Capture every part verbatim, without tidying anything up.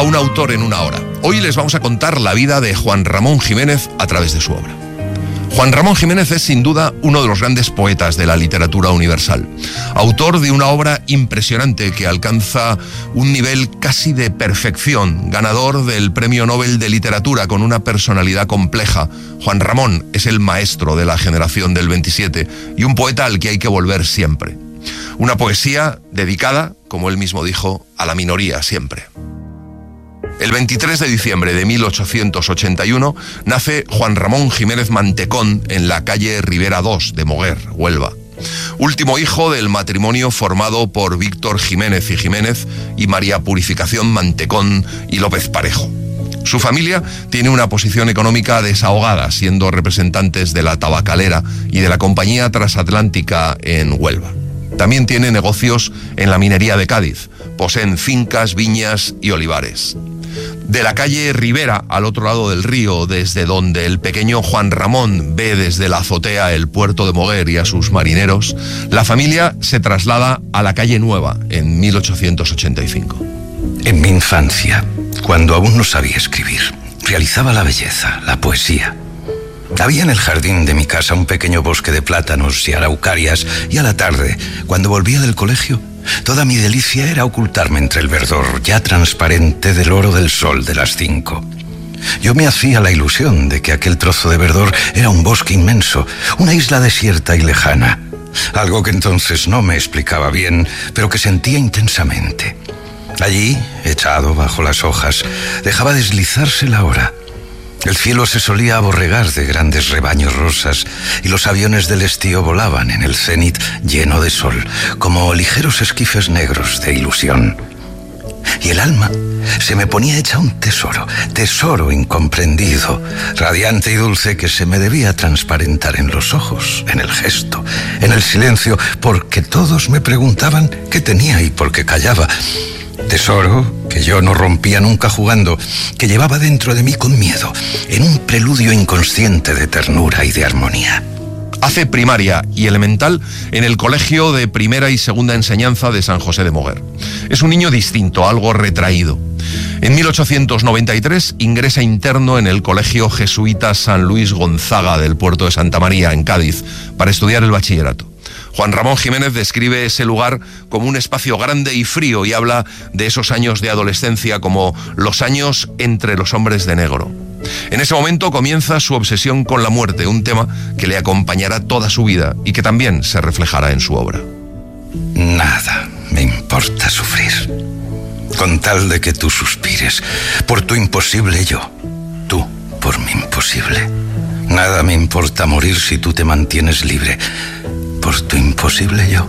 a un autor en una hora. Hoy les vamos a contar la vida de Juan Ramón Jiménez a través de su obra. Juan Ramón Jiménez es sin duda uno de los grandes poetas de la literatura universal, autor de una obra impresionante que alcanza un nivel casi de perfección, ganador del Premio Nobel de Literatura con una personalidad compleja. Juan Ramón es el maestro de la generación del veintisiete y un poeta al que hay que volver siempre. Una poesía dedicada, como él mismo dijo, a la minoría siempre. El veintitrés de diciembre de mil ochocientos ochenta y uno nace Juan Ramón Jiménez Mantecón en la calle Rivera dos de Moguer, Huelva. Último hijo del matrimonio formado por Víctor Jiménez y Jiménez y María Purificación Mantecón y López Parejo. Su familia tiene una posición económica desahogada, siendo representantes de la tabacalera y de la compañía transatlántica en Huelva. También tiene negocios en la minería de Cádiz. Poseen fincas, viñas y olivares. De la calle Rivera, al otro lado del río, desde donde el pequeño Juan Ramón ve desde la azotea el puerto de Moguer y a sus marineros, la familia se traslada a la calle Nueva en mil ochocientos ochenta y cinco. En mi infancia, cuando aún no sabía escribir, realizaba la belleza, la poesía. Había en el jardín de mi casa un pequeño bosque de plátanos y araucarias, y a la tarde, cuando volvía del colegio, toda mi delicia era ocultarme entre el verdor ya transparente del oro del sol de las cinco. Yo me hacía la ilusión de que aquel trozo de verdor era un bosque inmenso, una isla desierta y lejana, algo que entonces no me explicaba bien, pero que sentía intensamente. Allí, echado bajo las hojas, dejaba deslizarse la hora. El cielo se solía aborregar de grandes rebaños rosas y los aviones del estío volaban en el cénit lleno de sol, como ligeros esquifes negros de ilusión. Y el alma se me ponía hecha un tesoro, tesoro incomprendido, radiante y dulce que se me debía transparentar en los ojos, en el gesto, en el silencio, porque todos me preguntaban qué tenía y por qué callaba. Tesoro que yo no rompía nunca jugando, que llevaba dentro de mí con miedo, en un preludio inconsciente de ternura y de armonía. Hace primaria y elemental en el Colegio de Primera y Segunda Enseñanza de San José de Moguer. Es un niño distinto, algo retraído. En mil ochocientos noventa y tres ingresa interno en el Colegio Jesuita San Luis Gonzaga del puerto de Santa María, en Cádiz, para estudiar el bachillerato. Juan Ramón Jiménez describe ese lugar como un espacio grande y frío y habla de esos años de adolescencia como los años entre los hombres de negro. En ese momento comienza su obsesión con la muerte, un tema que le acompañará toda su vida y que también se reflejará en su obra. Nada me importa sufrir, con tal de que tú suspires por tu imposible yo, tú por mi imposible. Nada me importa morir si tú te mantienes libre por tu imposible yo,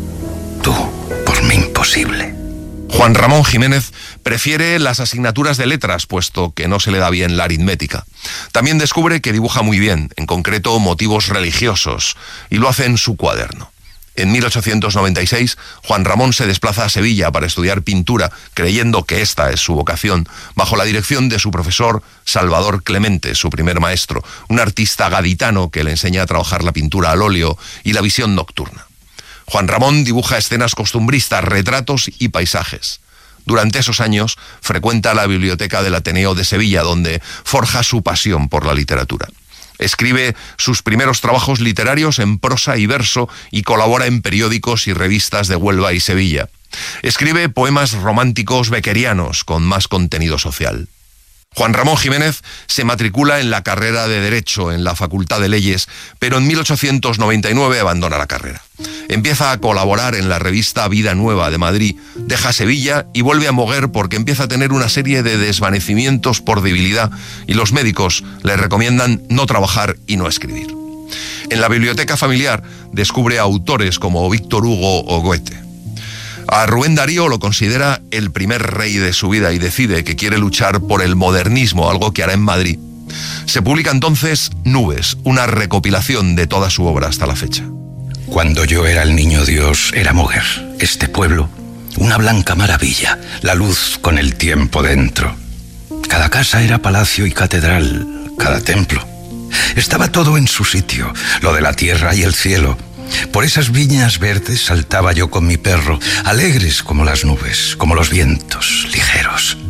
tú por mi imposible. Juan Ramón Jiménez prefiere las asignaturas de letras, puesto que no se le da bien la aritmética. También descubre que dibuja muy bien, en concreto motivos religiosos, y lo hace en su cuaderno. En mil ochocientos noventa y seis, Juan Ramón se desplaza a Sevilla para estudiar pintura, creyendo que esta es su vocación, bajo la dirección de su profesor Salvador Clemente, su primer maestro, un artista gaditano que le enseña a trabajar la pintura al óleo y la visión nocturna. Juan Ramón dibuja escenas costumbristas, retratos y paisajes. Durante esos años frecuenta la biblioteca del Ateneo de Sevilla, donde forja su pasión por la literatura. Escribe sus primeros trabajos literarios en prosa y verso y colabora en periódicos y revistas de Huelva y Sevilla. Escribe poemas románticos beckerianos con más contenido social. Juan Ramón Jiménez se matricula en la carrera de Derecho en la Facultad de Leyes, pero en mil ochocientos noventa y nueve abandona la carrera. Empieza a colaborar en la revista Vida Nueva de Madrid, deja Sevilla y vuelve a Moguer porque empieza a tener una serie de desvanecimientos por debilidad y los médicos le recomiendan no trabajar y no escribir. En la biblioteca familiar descubre autores como Víctor Hugo o Goethe. A Rubén Darío lo considera el primer rey de su vida y decide que quiere luchar por el modernismo, algo que hará en Madrid. Se publica entonces Nubes, una recopilación de toda su obra hasta la fecha. Cuando yo era el niño Dios, era Moguer, este pueblo, una blanca maravilla, la luz con el tiempo dentro. Cada casa era palacio y catedral, cada templo. Estaba todo en su sitio, lo de la tierra y el cielo. Por esas viñas verdes saltaba yo con mi perro, alegres como las nubes, como los vientos, ligeros.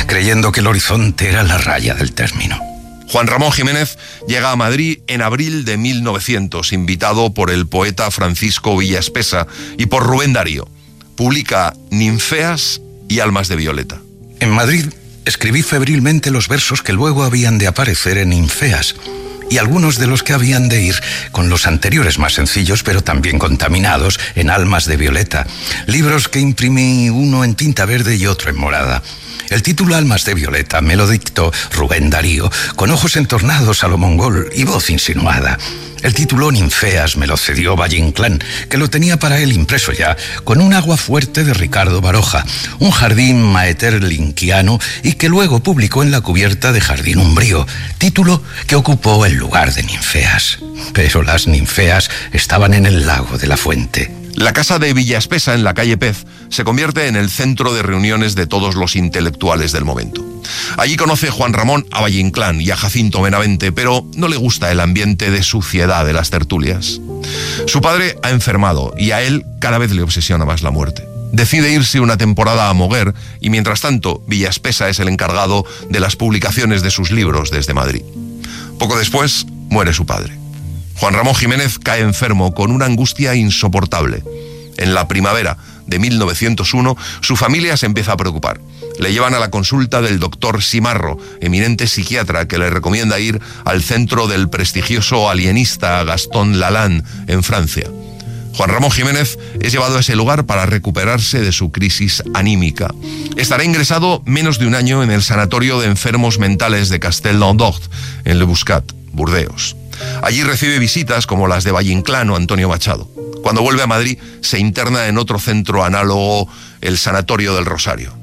creyendo que el horizonte era la raya del término. Juan Ramón Jiménez llega a Madrid en abril de mil novecientos, invitado por el poeta Francisco Villaspesa y por Rubén Darío. Publica Ninfeas y Almas de Violeta. En Madrid escribí febrilmente los versos que luego habían de aparecer en Ninfeas, y algunos de los que habían de ir con los anteriores más sencillos, pero también contaminados, en Almas de Violeta, libros que imprimí uno en tinta verde y otro en morada. El título Almas de Violeta me lo dictó Rubén Darío, con ojos entornados a lo mongol y voz insinuada. El título Ninfeas me lo cedió Valle Inclán, que lo tenía para él impreso ya, con un agua fuerte de Ricardo Baroja, un jardín maeterlinquiano, y que luego publicó en la cubierta de Jardín Umbrío, título que ocupó el lugar de Ninfeas. Pero las ninfeas estaban en el lago de la Fuente. La casa de Villaspesa, en la calle Pez, se convierte en el centro de reuniones de todos los intelectuales del momento. Allí conoce Juan Ramón a Valle Inclán y a Jacinto Benavente, pero no le gusta el ambiente de suciedad de las tertulias. Su padre ha enfermado y a él cada vez le obsesiona más la muerte. Decide irse una temporada a Moguer y mientras tanto Villaspesa es el encargado de las publicaciones de sus libros desde Madrid. Poco después muere su padre. Juan Ramón Jiménez cae enfermo con una angustia insoportable. En la primavera de mil novecientos uno, su familia se empieza a preocupar. Le llevan a la consulta del doctor Simarro, eminente psiquiatra que le recomienda ir al centro del prestigioso alienista Gaston Lalanne en Francia. Juan Ramón Jiménez es llevado a ese lugar para recuperarse de su crisis anímica. Estará ingresado menos de un año en el sanatorio de enfermos mentales de Castel-Landort, en Le Buscat, Burdeos. Allí recibe visitas como las de Valle Inclán o Antonio Machado. Cuando vuelve a Madrid, se interna en otro centro análogo, el Sanatorio del Rosario.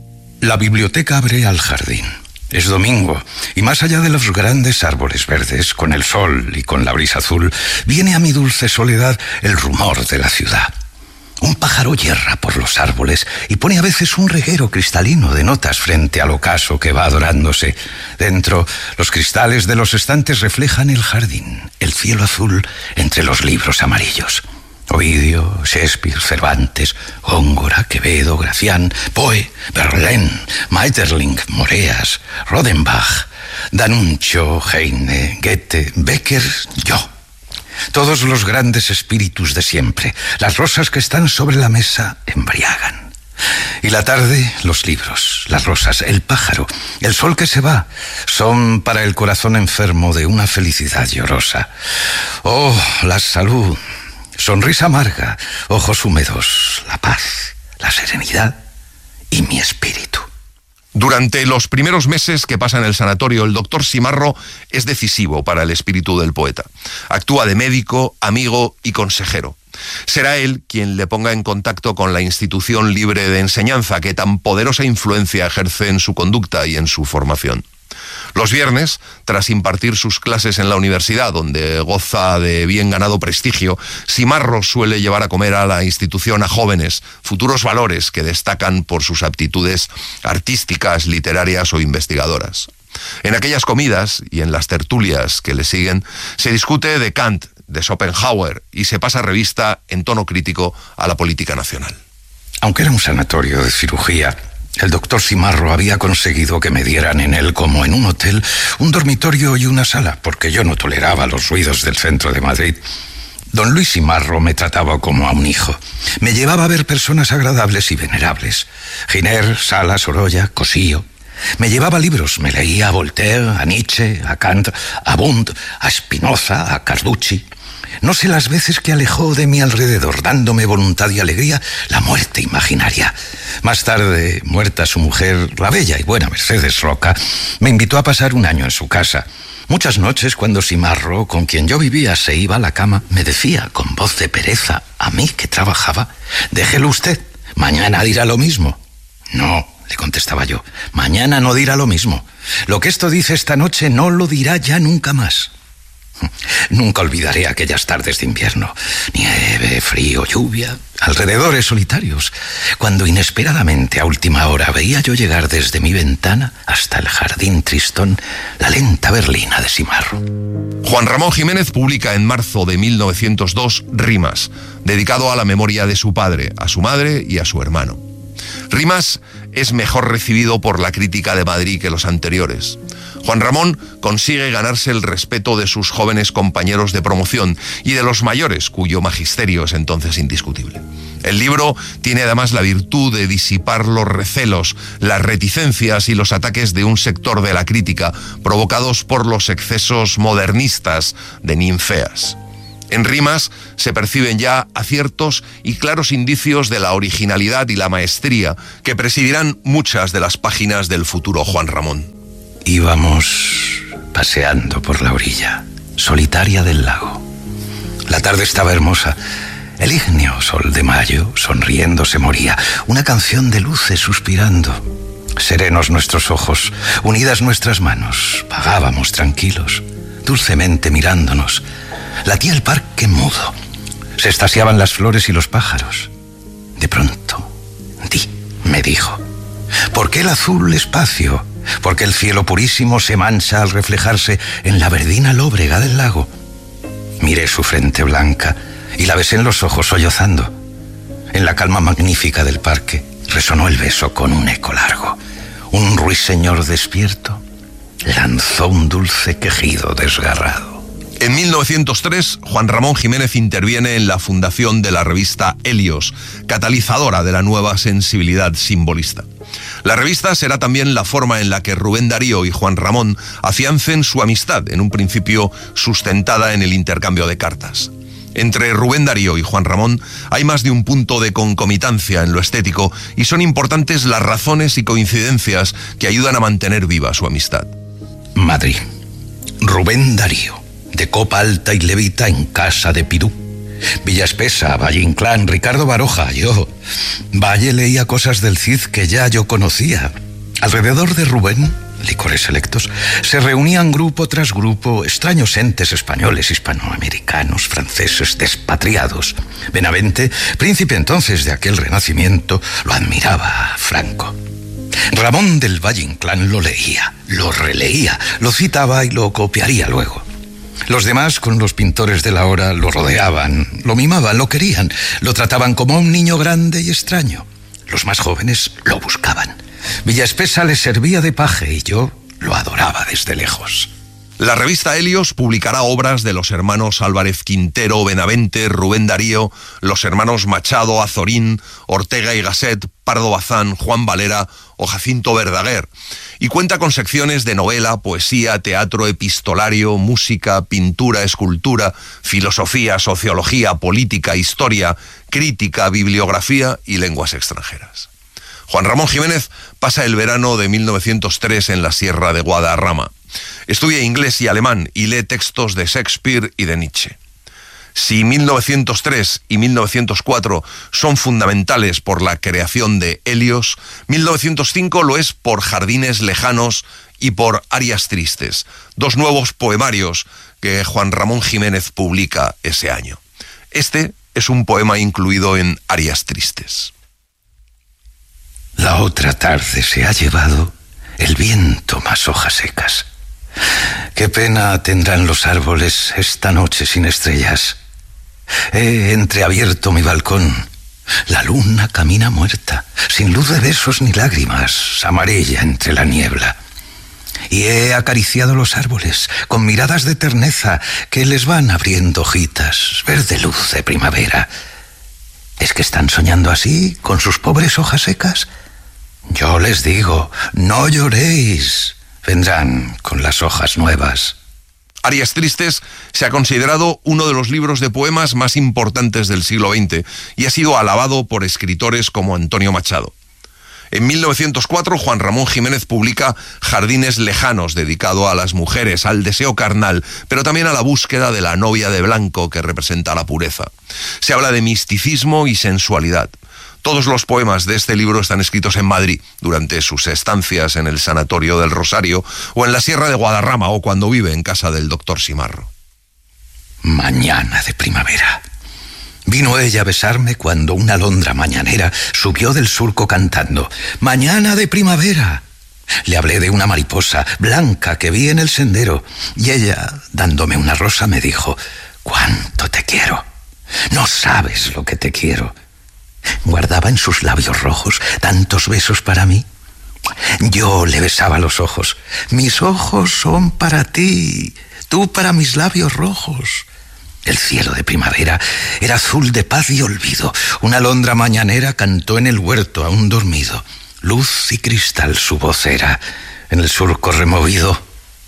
La biblioteca abre al jardín. Es domingo, y más allá de los grandes árboles verdes, con el sol y con la brisa azul, viene a mi dulce soledad el rumor de la ciudad. Un pájaro yerra por los árboles y pone a veces un reguero cristalino de notas frente al ocaso que va adorándose. Dentro, los cristales de los estantes reflejan el jardín, el cielo azul entre los libros amarillos. Ovidio, Shakespeare, Cervantes, Góngora, Quevedo, Gracián, Poe, Verlaine, Maeterlinck, Moreas, Rodenbach, D'Annunzio, Heine, Goethe, Becker, yo. Todos los grandes espíritus de siempre. Las rosas que están sobre la mesa embriagan. Y la tarde, los libros, las rosas, el pájaro, el sol que se va, son para el corazón enfermo de una felicidad llorosa. Oh, la salud, sonrisa amarga, ojos húmedos, la paz, la serenidad y mi espíritu. Durante los primeros meses que pasa en el sanatorio, el doctor Simarro es decisivo para el espíritu del poeta. Actúa de médico, amigo y consejero. Será él quien le ponga en contacto con la institución libre de enseñanza que tan poderosa influencia ejerce en su conducta y en su formación. Los viernes, tras impartir sus clases en la universidad, donde goza de bien ganado prestigio, Simarro suele llevar a comer a la institución a jóvenes, futuros valores que destacan por sus aptitudes artísticas, literarias o investigadoras. En aquellas comidas y en las tertulias que le siguen, se discute de Kant, de Schopenhauer y se pasa revista en tono crítico a la política nacional. Aunque era un sanatorio de cirugía, el doctor Simarro había conseguido que me dieran en él, como en un hotel, un dormitorio y una sala, porque yo no toleraba los ruidos del centro de Madrid. Don Luis Simarro me trataba como a un hijo. Me llevaba a ver personas agradables y venerables. Giner, Sala, Sorolla, Cosío. Me llevaba libros, me leía a Voltaire, a Nietzsche, a Kant, a Wundt, a Spinoza, a Carducci. No sé las veces que alejó de mi alrededor, dándome voluntad y alegría, la muerte imaginaria. Más tarde, muerta su mujer, la bella y buena Mercedes Roca, me invitó a pasar un año en su casa. Muchas noches, cuando Simarro, con quien yo vivía, se iba a la cama, me decía, con voz de pereza, a mí que trabajaba: «Déjelo usted, mañana dirá lo mismo». «No», le contestaba yo, «mañana no dirá lo mismo. Lo que esto dice esta noche no lo dirá ya nunca más». Nunca olvidaré aquellas tardes de invierno. Nieve, frío, lluvia, alrededores solitarios, cuando inesperadamente a última hora veía yo llegar desde mi ventana hasta el jardín tristón la lenta berlina de Simarro. Juan Ramón Jiménez publica en marzo de mil novecientos dos Rimas, dedicado a la memoria de su padre, a su madre y a su hermano. Rimas es mejor recibido por la crítica de Madrid que los anteriores. Juan Ramón consigue ganarse el respeto de sus jóvenes compañeros de promoción y de los mayores, cuyo magisterio es entonces indiscutible. El libro tiene además la virtud de disipar los recelos, las reticencias y los ataques de un sector de la crítica provocados por los excesos modernistas de Ninfeas. En Rimas se perciben ya aciertos y claros indicios de la originalidad y la maestría que presidirán muchas de las páginas del futuro Juan Ramón. Íbamos paseando por la orilla solitaria del lago. La tarde estaba hermosa. El ígneo sol de mayo, sonriendo, se moría. Una canción de luces suspirando. Serenos nuestros ojos, unidas nuestras manos, vagábamos tranquilos, dulcemente mirándonos. Latía el parque mudo. Se estasiaban las flores y los pájaros. De pronto, di, me dijo, ¿por qué el azul espacio? ¿Por qué el cielo purísimo se mancha al reflejarse en la verdina lóbrega del lago? Miré su frente blanca y la besé en los ojos sollozando. En la calma magnífica del parque resonó el beso con un eco largo. Un ruiseñor despierto lanzó un dulce quejido desgarrado. En mil novecientos tres, Juan Ramón Jiménez interviene en la fundación de la revista Helios, catalizadora de la nueva sensibilidad simbolista. La revista será también la forma en la que Rubén Darío y Juan Ramón afiancen su amistad, en un principio sustentada en el intercambio de cartas. Entre Rubén Darío y Juan Ramón hay más de un punto de concomitancia en lo estético y son importantes las razones y coincidencias que ayudan a mantener viva su amistad. Madrid. Rubén Darío, de copa alta y levita en casa de Pirú. Villa Espesa, Valle Inclán, Ricardo Baroja, yo. Valle leía cosas del Cid que ya yo conocía. Alrededor de Rubén, licores selectos, se reunían grupo tras grupo extraños entes españoles, hispanoamericanos, franceses, despatriados. Benavente, príncipe entonces de aquel renacimiento, lo admiraba a Franco. Ramón del Valle Inclán lo leía, lo releía, lo citaba y lo copiaría luego. Los demás, con los pintores de la hora, lo rodeaban, lo mimaban, lo querían, lo trataban como a un niño grande y extraño. Los más jóvenes lo buscaban. Villa Espesa le servía de paje y yo lo adoraba desde lejos. La revista Helios publicará obras de los hermanos Álvarez Quintero, Benavente, Rubén Darío, los hermanos Machado, Azorín, Ortega y Gasset, Pardo Bazán, Juan Valera o Jacinto Verdaguer, y cuenta con secciones de novela, poesía, teatro, epistolario, música, pintura, escultura, filosofía, sociología, política, historia, crítica, bibliografía y lenguas extranjeras. Juan Ramón Jiménez pasa el verano de mil novecientos tres en la Sierra de Guadarrama. Estudia inglés y alemán y lee textos de Shakespeare y de Nietzsche. Si mil novecientos tres y mil novecientos cuatro son fundamentales por la creación de Helios, mil novecientos cinco lo es por Jardines Lejanos y por Arias Tristes, dos nuevos poemarios que Juan Ramón Jiménez publica ese año. Este es un poema incluido en Arias Tristes. La otra tarde se ha llevado el viento más hojas secas. Qué pena tendrán los árboles esta noche sin estrellas. He entreabierto mi balcón. La luna camina muerta, sin luz de besos ni lágrimas, amarilla entre la niebla. Y he acariciado los árboles con miradas de terneza que les van abriendo hojitas, verde luz de primavera. ¿Es que están soñando así, con sus pobres hojas secas? Yo les digo, no lloréis. Vendrán con las hojas nuevas. Arias Tristes se ha considerado uno de los libros de poemas más importantes del siglo veinte y ha sido alabado por escritores como Antonio Machado. En mil novecientos cuatro, Juan Ramón Jiménez publica Jardines Lejanos, dedicado a las mujeres, al deseo carnal, pero también a la búsqueda de la novia de blanco que representa la pureza. Se habla de misticismo y sensualidad. Todos los poemas de este libro están escritos en Madrid, durante sus estancias en el Sanatorio del Rosario, o en la Sierra de Guadarrama, o cuando vive en casa del doctor Simarro. Mañana de primavera. Vino ella a besarme cuando una alondra mañanera subió del surco cantando «Mañana de primavera». Le hablé de una mariposa blanca que vi en el sendero, y ella, dándome una rosa, me dijo «¿Cuánto te quiero? No sabes lo que te quiero». Guardaba en sus labios rojos tantos besos para mí. Yo le besaba los ojos. Mis ojos son para ti, tú para mis labios rojos. El cielo de primavera era azul de paz y olvido. Una alondra mañanera cantó en el huerto aún dormido. Luz y cristal su voz era, en el surco removido.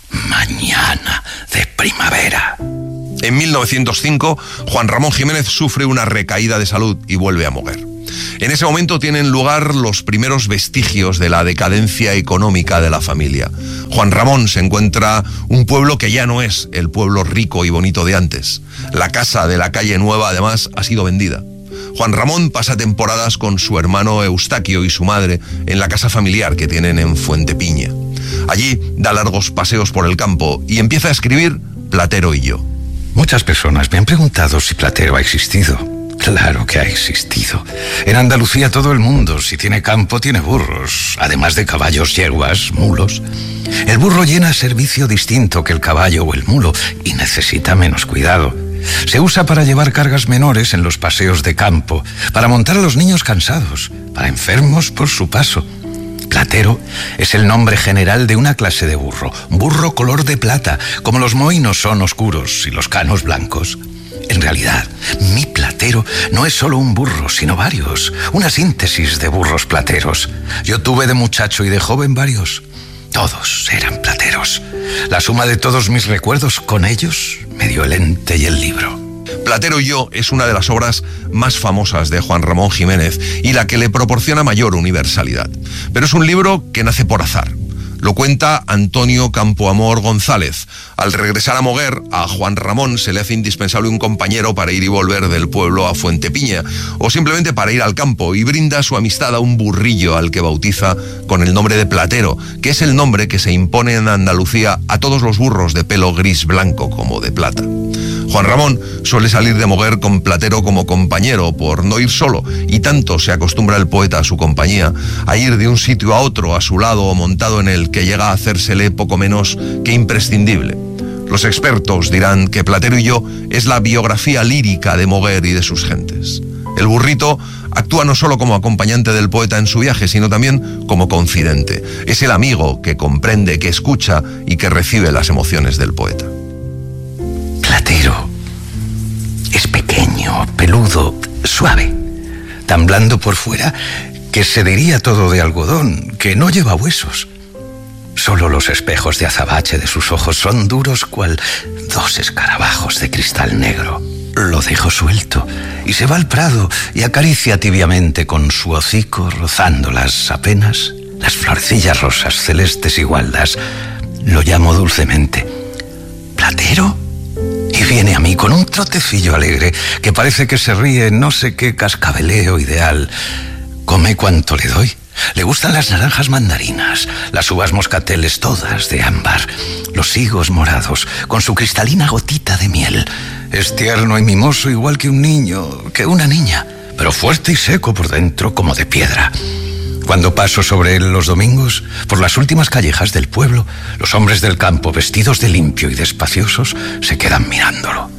Mañana de primavera. En mil novecientos cinco, Juan Ramón Jiménez sufre una recaída de salud y vuelve a Moguer. En ese momento tienen lugar los primeros vestigios de la decadencia económica de la familia. Juan Ramón se encuentra un pueblo que ya no es el pueblo rico y bonito de antes. La casa de la calle Nueva, además, ha sido vendida. Juan Ramón pasa temporadas con su hermano Eustaquio y su madre en la casa familiar que tienen en Fuentepiña. Allí da largos paseos por el campo y empieza a escribir Platero y yo. Muchas personas me han preguntado si Platero ha existido. Claro que ha existido. En Andalucía todo el mundo, si tiene campo, tiene burros, además de caballos, yeguas, mulos. El burro llena servicio distinto que el caballo o el mulo y necesita menos cuidado. Se usa para llevar cargas menores en los paseos de campo, para montar a los niños cansados, para enfermos por su paso. Platero es el nombre general de una clase de burro, burro color de plata, como los moinos son oscuros y los canos blancos. En realidad, mi platero no es solo un burro, sino varios, una síntesis de burros plateros. Yo tuve de muchacho y de joven varios. Todos eran plateros. La suma de todos mis recuerdos con ellos me dio el ente y el libro. Platero y yo es una de las obras más famosas de Juan Ramón Jiménez y la que le proporciona mayor universalidad. Pero es un libro que nace por azar. Lo cuenta Antonio Campoamor González. Al regresar a Moguer, a Juan Ramón se le hace indispensable un compañero para ir y volver del pueblo a Fuentepiña, o simplemente para ir al campo, y brinda su amistad a un burrillo al que bautiza con el nombre de Platero, que es el nombre que se impone en Andalucía a todos los burros de pelo gris blanco como de plata. Juan Ramón suele salir de Moguer con Platero como compañero por no ir solo, y tanto se acostumbra el poeta a su compañía, a ir de un sitio a otro a su lado o montado en él, que llega a hacérsele poco menos que imprescindible. Los expertos dirán que Platero y yo es la biografía lírica de Moguer y de sus gentes. El burrito actúa no solo como acompañante del poeta en su viaje, sino también como confidente. Es el amigo que comprende, que escucha y que recibe las emociones del poeta. Platero es pequeño, peludo, suave, tan blando por fuera que se diría todo de algodón, que no lleva huesos. Solo los espejos de azabache de sus ojos son duros cual dos escarabajos de cristal negro. Lo dejo suelto y se va al prado y acaricia tibiamente con su hocico, rozándolas apenas las florecillas rosas celestes y gualdas. Lo llamo dulcemente Platero y viene a mí con un trotecillo alegre que parece que se ríe en no sé qué cascabeleo ideal. Come cuanto le doy. Le gustan las naranjas mandarinas, las uvas moscateles todas de ámbar, los higos morados con su cristalina gotita de miel. Es tierno y mimoso igual que un niño, que una niña, pero fuerte y seco por dentro como de piedra. Cuando paso sobre él los domingos, por las últimas callejas del pueblo, los hombres del campo, vestidos de limpio y despaciosos, se quedan mirándolo.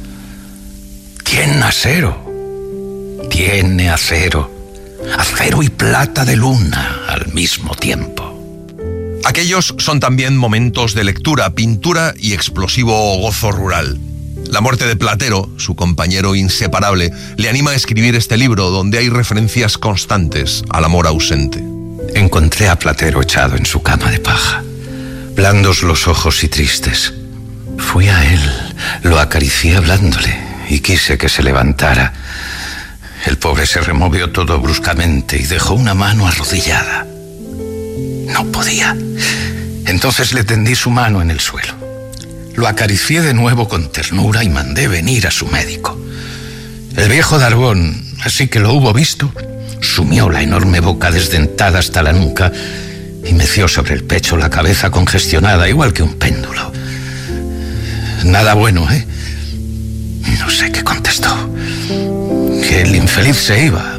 Tiene acero, tiene acero. Acero y plata de luna al mismo tiempo. Aquellos son también momentos de lectura, pintura y explosivo gozo rural. La muerte de Platero, su compañero inseparable, le anima a escribir este libro donde hay referencias constantes al amor ausente. Encontré a Platero echado en su cama de paja, blandos los ojos y tristes. Fui a él, lo acaricié hablándole y quise que se levantara. El pobre se removió todo bruscamente y dejó una mano arrodillada. No podía. Entonces le tendí su mano en el suelo. Lo acaricié de nuevo con ternura y mandé venir a su médico. El viejo Darbón, así que lo hubo visto, sumió la enorme boca desdentada hasta la nuca y meció sobre el pecho la cabeza congestionada, igual que un péndulo. Nada bueno, ¿eh? No sé qué contestó. Que el infeliz se iba.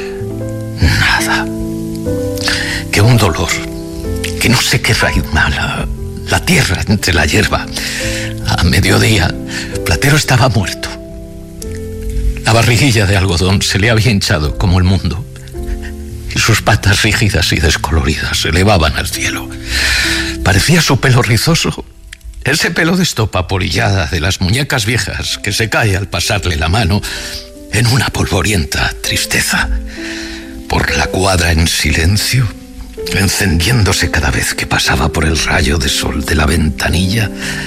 Nada. Que un dolor. Que no sé qué raíz mala. La tierra entre la hierba. A mediodía, Platero estaba muerto. La barriguilla de algodón se le había hinchado como el mundo. y sus patas rígidas y descoloridas se elevaban al cielo. Parecía su pelo rizoso, ese pelo de estopa polillada de las muñecas viejas que se cae al pasarle la mano en una polvorienta tristeza. Por la cuadra en silencio, encendiéndose cada vez que pasaba por el rayo de sol de la ventanilla,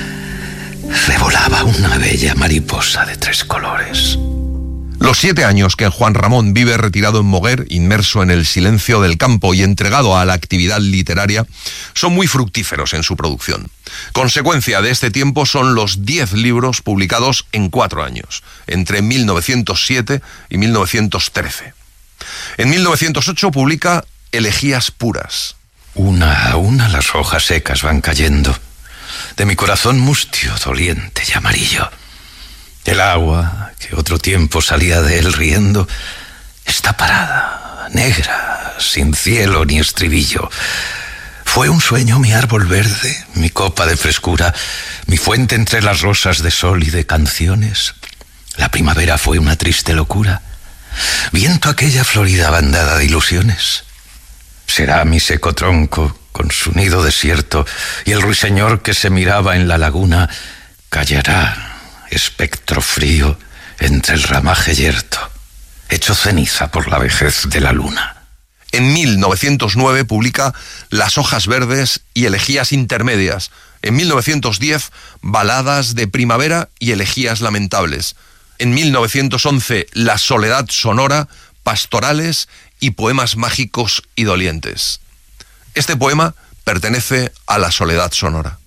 revolaba una bella mariposa de tres colores. Los siete años que Juan Ramón vive retirado en Moguer, inmerso en el silencio del campo y entregado a la actividad literaria, son muy fructíferos en su producción. Consecuencia de este tiempo son los diez libros publicados en cuatro años, entre mil novecientos siete y mil novecientos trece. En mil novecientos ocho publica Elegías puras. Una a una las hojas secas van cayendo de mi corazón mustio, doliente y amarillo. El agua, que otro tiempo salía de él riendo, está parada, negra, sin cielo ni estribillo. Fue un sueño mi árbol verde, mi copa de frescura, mi fuente entre las rosas de sol y de canciones. La primavera fue una triste locura. Viento aquella florida bandada de ilusiones. Será mi seco tronco con su nido desierto, y el ruiseñor que se miraba en la laguna callará, espectro frío, entre el ramaje yerto, hecho ceniza por la vejez de la luna. En mil novecientos nueve publica Las hojas verdes y Elegías intermedias. En mil novecientos diez, Baladas de primavera y Elegías lamentables. En mil novecientos once, La soledad sonora, pastorales y poemas mágicos y dolientes. Este poema pertenece a La soledad sonora.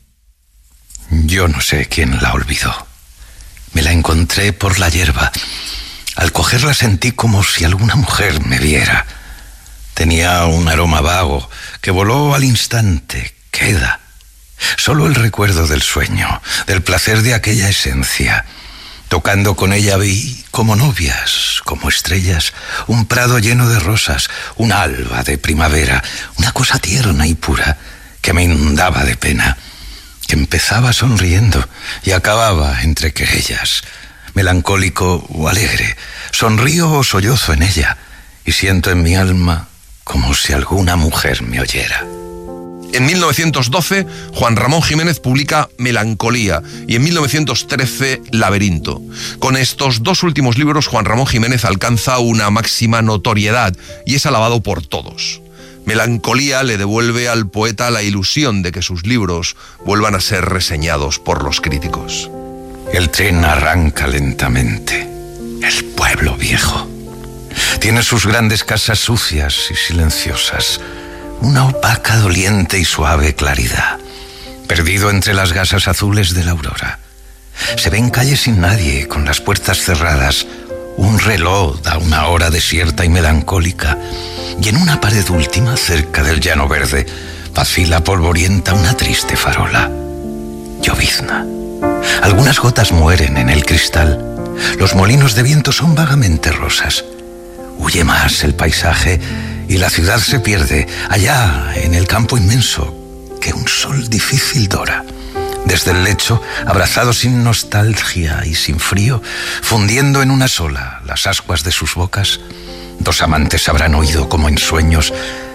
Yo no sé quién la olvidó. Me la encontré por la hierba. Al cogerla sentí como si alguna mujer me viera. Tenía un aroma vago que voló al instante. Queda solo el recuerdo del sueño, del placer de aquella esencia. Tocando con ella vi, como novias, como estrellas, un prado lleno de rosas, un alba de primavera, una cosa tierna y pura que me inundaba de pena, que empezaba sonriendo y acababa entre querellas. Melancólico o alegre, sonrío o sollozo en ella y siento en mi alma como si alguna mujer me oyera. En mil novecientos doce, Juan Ramón Jiménez publica Melancolía y en mil novecientos trece, Laberinto. Con estos dos últimos libros, Juan Ramón Jiménez alcanza una máxima notoriedad y es alabado por todos. Melancolía le devuelve al poeta la ilusión de que sus libros vuelvan a ser reseñados por los críticos. El tren arranca lentamente. El pueblo viejo tiene sus grandes casas sucias y silenciosas, una opaca, doliente y suave claridad, perdido entre las gasas azules de la aurora. Se ven calles sin nadie, con las puertas cerradas. Un reloj da una hora desierta y melancólica, y en una pared última, cerca del llano verde, vacila polvorienta una triste farola. Llovizna. Algunas gotas mueren en el cristal. Los molinos de viento son vagamente rosas. Huye más el paisaje y la ciudad se pierde allá en el campo inmenso que un sol difícil dora. Desde el lecho, abrazados sin nostalgia y sin frío, fundiendo en una sola las ascuas de sus bocas, dos amantes habrán oído como en sueños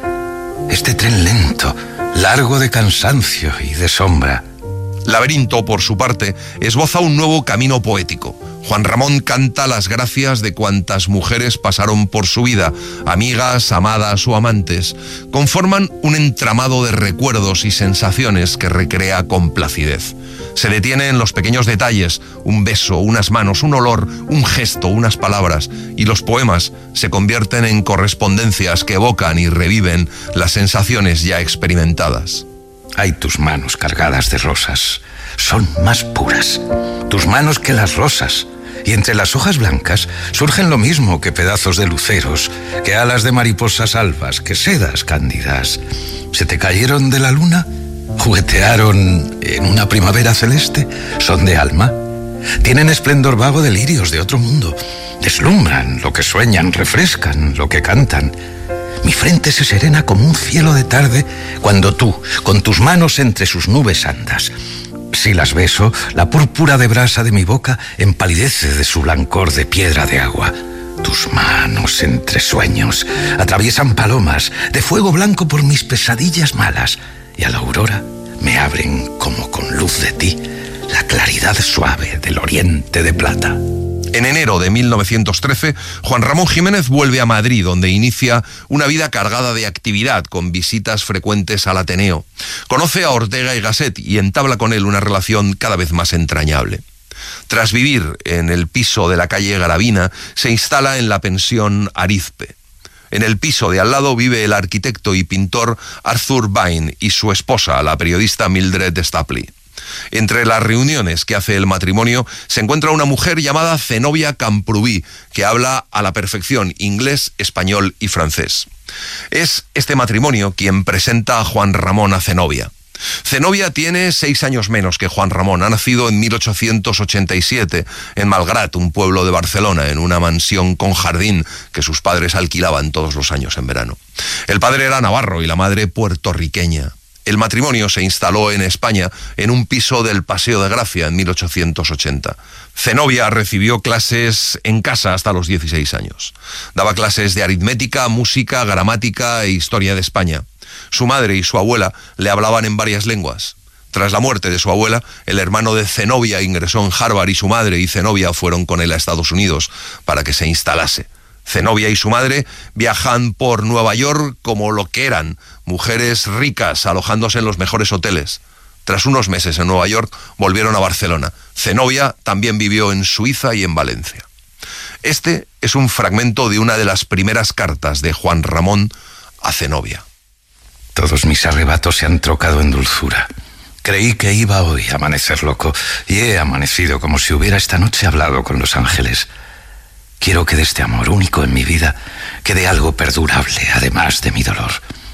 este tren lento, largo de cansancio y de sombra. Laberinto, por su parte, esboza un nuevo camino poético. Juan Ramón canta las gracias de cuantas mujeres pasaron por su vida, amigas, amadas o amantes. Conforman un entramado de recuerdos y sensaciones que recrea con placidez. Se detiene en los pequeños detalles, un beso, unas manos, un olor, un gesto, unas palabras, y los poemas se convierten en correspondencias que evocan y reviven las sensaciones ya experimentadas. Ay, tus manos cargadas de rosas son más puras, tus manos que las rosas, y entre las hojas blancas surgen lo mismo que pedazos de luceros, que alas de mariposas albas, que sedas cándidas. ¿Se te cayeron de la luna? ¿Juguetearon en una primavera celeste? ¿Son de alma? Tienen esplendor vago de lirios de otro mundo. Deslumbran lo que sueñan, refrescan lo que cantan. Mi frente se serena como un cielo de tarde cuando tú, con tus manos entre sus nubes andas. Si las beso, la púrpura de brasa de mi boca empalidece de su blancor de piedra de agua. Tus manos entre sueños atraviesan palomas de fuego blanco por mis pesadillas malas, y a la aurora me abren como con luz de ti la claridad suave del oriente de plata. En enero de mil novecientos trece, Juan Ramón Jiménez vuelve a Madrid, donde inicia una vida cargada de actividad, con visitas frecuentes al Ateneo. Conoce a Ortega y Gasset y entabla con él una relación cada vez más entrañable. Tras vivir en el piso de la calle Gravina, se instala en la pensión Arizpe. En el piso de al lado vive el arquitecto y pintor Arthur Vine y su esposa, la periodista Mildred Stapley. Entre las reuniones que hace el matrimonio se encuentra una mujer llamada Zenobia Camprubí, que habla a la perfección inglés, español y francés. Es este matrimonio quien presenta a Juan Ramón a Zenobia. Zenobia tiene seis años menos que Juan Ramón. Ha nacido en mil ochocientos ochenta y siete en Malgrat, un pueblo de Barcelona, en una mansión con jardín que sus padres alquilaban todos los años en verano. El padre era navarro y la madre puertorriqueña. El matrimonio se instaló en España en un piso del Paseo de Gracia en mil ochocientos ochenta. Zenobia recibió clases en casa hasta los dieciséis años. Daba clases de aritmética, música, gramática e historia de España. Su madre y su abuela le hablaban en varias lenguas. Tras la muerte de su abuela, el hermano de Zenobia ingresó en Harvard y su madre y Zenobia fueron con él a Estados Unidos para que se instalase. Zenobia y su madre viajan por Nueva York como lo que eran, mujeres ricas alojándose en los mejores hoteles. Tras unos meses en Nueva York, volvieron a Barcelona. Zenobia también vivió en Suiza y en Valencia. Este es un fragmento de una de las primeras cartas de Juan Ramón a Zenobia. Todos mis arrebatos se han trocado en dulzura. Creí que iba hoy a amanecer loco, y he amanecido como si hubiera esta noche hablado con los ángeles. Quiero que de este amor único en mi vida quede algo perdurable, además de mi dolor.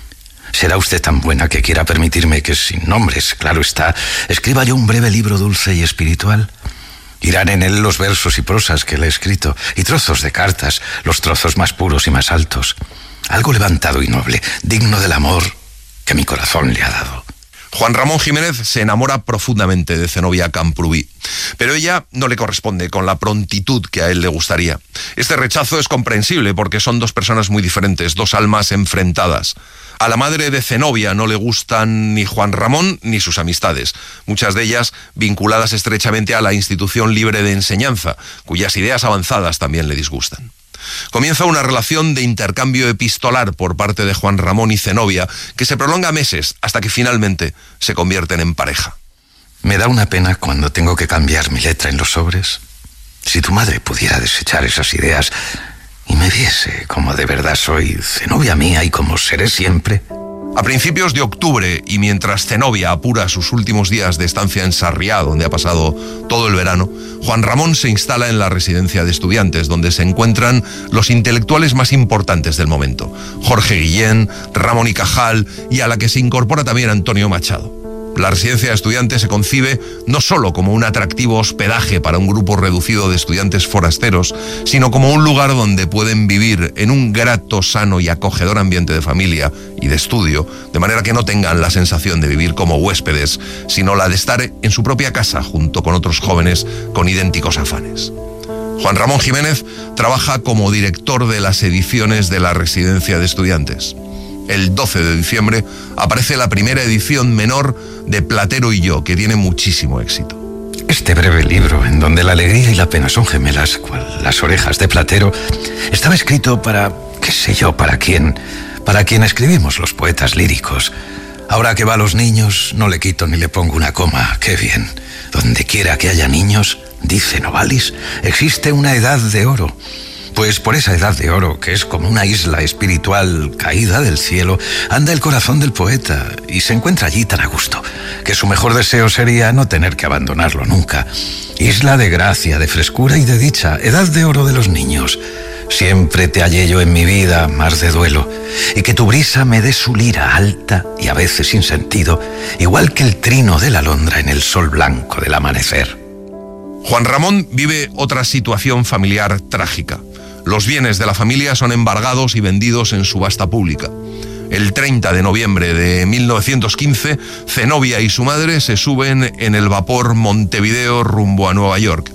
¿Será usted tan buena que quiera permitirme que, sin nombres, claro está, escriba yo un breve libro dulce y espiritual? Irán en él los versos y prosas que le he escrito, y trozos de cartas, los trozos más puros y más altos. Algo levantado y noble, digno del amor que mi corazón le ha dado. Juan Ramón Jiménez se enamora profundamente de Zenobia Camprubí, pero ella no le corresponde con la prontitud que a él le gustaría. Este rechazo es comprensible porque son dos personas muy diferentes, dos almas enfrentadas. A la madre de Zenobia no le gustan ni Juan Ramón ni sus amistades, muchas de ellas vinculadas estrechamente a la institución libre de enseñanza, cuyas ideas avanzadas también le disgustan. Comienza una relación de intercambio epistolar por parte de Juan Ramón y Zenobia que se prolonga meses hasta que finalmente se convierten en pareja. Me da una pena cuando tengo que cambiar mi letra en los sobres. Si tu madre pudiera desechar esas ideas y me viese como de verdad soy, Zenobia mía, y como seré siempre. A principios de octubre, y mientras Zenobia apura sus últimos días de estancia en Sarriá, donde ha pasado todo el verano, Juan Ramón se instala en la residencia de estudiantes, donde se encuentran los intelectuales más importantes del momento: Jorge Guillén, Ramón y Cajal, y a la que se incorpora también Antonio Machado. La residencia de estudiantes se concibe no solo como un atractivo hospedaje para un grupo reducido de estudiantes forasteros, sino como un lugar donde pueden vivir en un grato, sano y acogedor ambiente de familia y de estudio, de manera que no tengan la sensación de vivir como huéspedes, sino la de estar en su propia casa junto con otros jóvenes con idénticos afanes. Juan Ramón Jiménez trabaja como director de las ediciones de la residencia de estudiantes. El doce de diciembre aparece la primera edición menor de Platero y yo, que tiene muchísimo éxito. Este breve libro, en donde la alegría y la pena son gemelas, cual las orejas de Platero, estaba escrito para, qué sé yo, para quién, para quien escribimos los poetas líricos. Ahora que va a los niños, no le quito ni le pongo una coma, qué bien. Donde quiera que haya niños, dice Novalis, existe una edad de oro. Pues por esa edad de oro, que es como una isla espiritual caída del cielo, anda el corazón del poeta y se encuentra allí tan a gusto, que su mejor deseo sería no tener que abandonarlo nunca. Isla de gracia, de frescura y de dicha, edad de oro de los niños. Siempre te hallé yo en mi vida mar de duelo, y que tu brisa me dé su lira alta y a veces sin sentido, igual que el trino de la alondra en el sol blanco del amanecer. Juan Ramón vive otra situación familiar trágica. Los bienes de la familia son embargados y vendidos en subasta pública. El treinta de noviembre de mil novecientos quince, Zenobia y su madre se suben en el vapor Montevideo rumbo a Nueva York.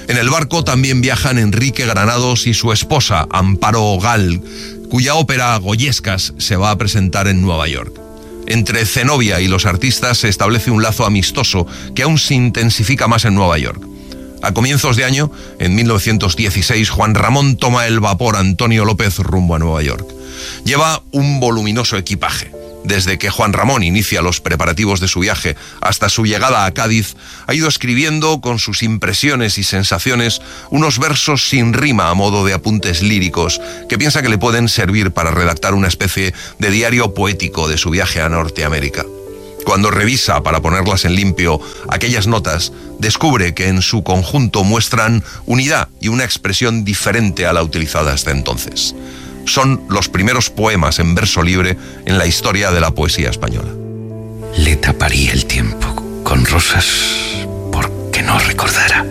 En el barco también viajan Enrique Granados y su esposa, Amparo Gal, cuya ópera Goyescas se va a presentar en Nueva York. Entre Zenobia y los artistas se establece un lazo amistoso que aún se intensifica más en Nueva York. A comienzos de año, en mil novecientos dieciséis, Juan Ramón toma el vapor Antonio López rumbo a Nueva York. Lleva un voluminoso equipaje. Desde que Juan Ramón inicia los preparativos de su viaje hasta su llegada a Cádiz, ha ido escribiendo con sus impresiones y sensaciones unos versos sin rima a modo de apuntes líricos que piensa que le pueden servir para redactar una especie de diario poético de su viaje a Norteamérica. Cuando revisa para ponerlas en limpio aquellas notas, descubre que en su conjunto muestran unidad y una expresión diferente a la utilizada hasta entonces. Son los primeros poemas en verso libre en la historia de la poesía española. Le taparía el tiempo con rosas porque no recordara.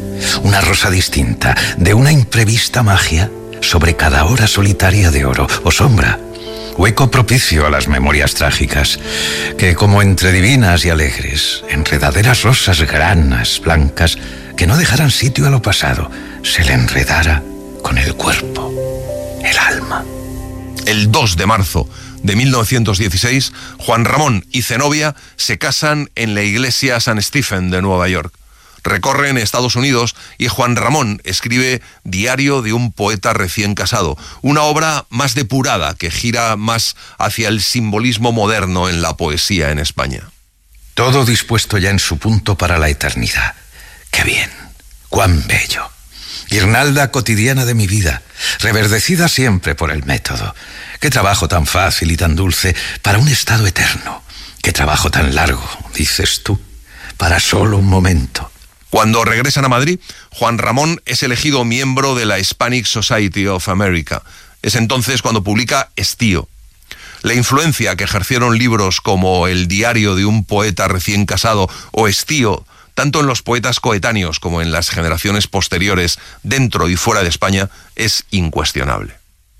Una rosa distinta, de una imprevista magia, sobre cada hora solitaria de oro o sombra. Hueco propicio a las memorias trágicas, que como entre divinas y alegres, enredaderas rosas granas, blancas, que no dejaran sitio a lo pasado, se le enredara con el cuerpo, el alma. El dos de marzo de mil novecientos dieciséis, Juan Ramón y Zenobia se casan en la iglesia San Stephen de Nueva York. Recorren Estados Unidos y Juan Ramón escribe Diario de un poeta recién casado, una obra más depurada que gira más hacia el simbolismo moderno en la poesía en España. Todo dispuesto ya en su punto para la eternidad. ¡Qué bien! ¡Cuán bello! Guirnalda cotidiana de mi vida, reverdecida siempre por el método. ¡Qué trabajo tan fácil y tan dulce para un estado eterno! ¡Qué trabajo tan largo, dices tú, para solo un momento! Cuando regresan a Madrid, Juan Ramón es elegido miembro de la Hispanic Society of America. Es entonces cuando publica Estío. La influencia que ejercieron libros como El diario de un poeta recién casado o Estío, tanto en los poetas coetáneos como en las generaciones posteriores, dentro y fuera de España, es incuestionable.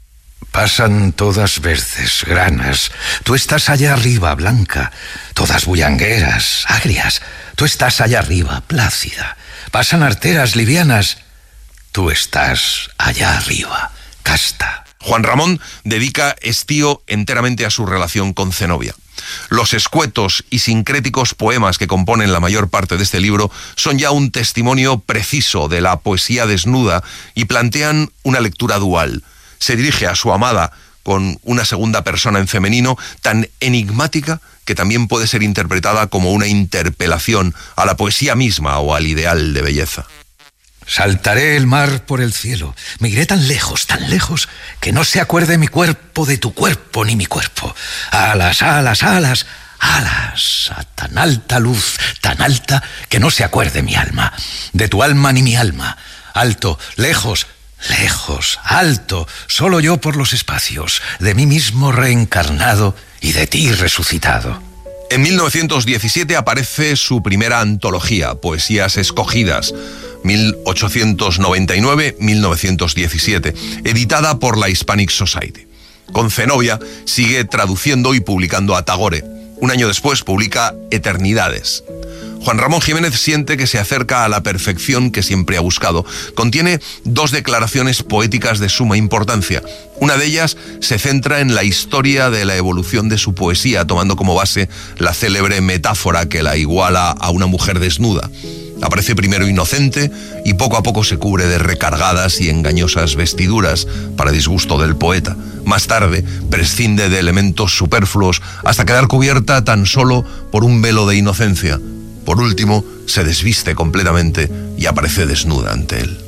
Pasan todas verdes, granas. Tú estás allá arriba, blanca. Todas bullangueras, agrias. Tú estás allá arriba, plácida. Pasan arteras, livianas. Tú estás allá arriba, casta. Juan Ramón dedica Estío enteramente a su relación con Zenobia. Los escuetos y sincréticos poemas que componen la mayor parte de este libro son ya un testimonio preciso de la poesía desnuda y plantean una lectura dual. Se dirige a su amada con una segunda persona en femenino tan enigmática que también puede ser interpretada como una interpelación a la poesía misma o al ideal de belleza. Saltaré el mar por el cielo, me iré tan lejos, tan lejos, que no se acuerde mi cuerpo de tu cuerpo ni mi cuerpo. Alas, alas, alas, alas, a tan alta luz, tan alta, que no se acuerde mi alma, de tu alma ni mi alma. Alto, lejos, lejos, alto, solo yo por los espacios, de mí mismo reencarnado y de ti resucitado. En mil novecientos diecisiete aparece su primera antología, Poesías Escogidas, mil ochocientos noventa y nueve a mil novecientos diecisiete, editada por la Hispanic Society. Con Zenobia sigue traduciendo y publicando a Tagore. Un año después publica Eternidades. Juan Ramón Jiménez siente que se acerca a la perfección que siempre ha buscado. Contiene dos declaraciones poéticas de suma importancia. Una de ellas se centra en la historia de la evolución de su poesía, tomando como base la célebre metáfora que la iguala a una mujer desnuda. Aparece primero inocente y poco a poco se cubre de recargadas y engañosas vestiduras para disgusto del poeta. Más tarde prescinde de elementos superfluos hasta quedar cubierta tan solo por un velo de inocencia. Por último, se desviste completamente y aparece desnuda ante él.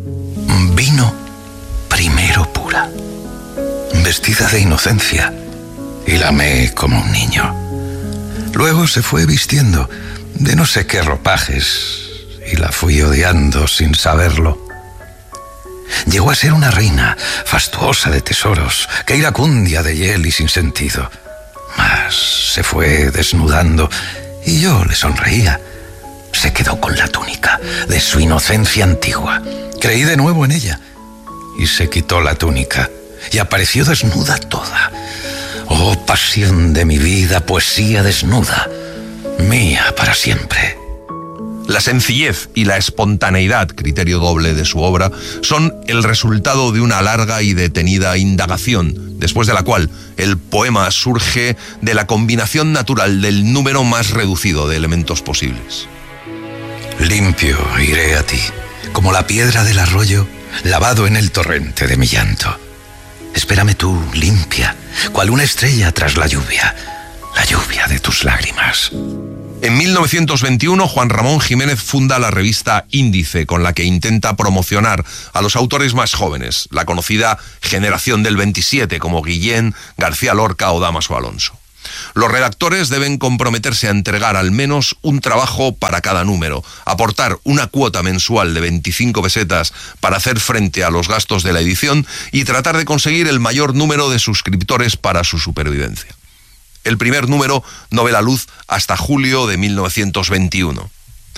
Vino primero pura, vestida de inocencia, y la amé como un niño. Luego se fue vistiendo de no sé qué ropajes y la fui odiando sin saberlo. Llegó a ser una reina fastuosa de tesoros, que iracundia de hiel y sin sentido. Mas se fue desnudando y yo le sonreía. Se quedó con la túnica de su inocencia antigua. Creí de nuevo en ella y se quitó la túnica y apareció desnuda toda. Oh, pasión de mi vida, poesía desnuda, mía para siempre. La sencillez y la espontaneidad, criterio doble de su obra, son el resultado de una larga y detenida indagación, después de la cual el poema surge de la combinación natural del número más reducido de elementos posibles. Limpio iré a ti, como la piedra del arroyo, lavado en el torrente de mi llanto. Espérame tú, limpia, cual una estrella tras la lluvia, la lluvia de tus lágrimas. En mil novecientos veintiuno, Juan Ramón Jiménez funda la revista Índice, con la que intenta promocionar a los autores más jóvenes, la conocida Generación del veintisiete, como Guillén, García Lorca o Dámaso Alonso. Los redactores deben comprometerse a entregar al menos un trabajo para cada número, aportar una cuota mensual de veinticinco pesetas para hacer frente a los gastos de la edición y tratar de conseguir el mayor número de suscriptores para su supervivencia. El primer número no ve la luz hasta julio de mil novecientos veintiuno.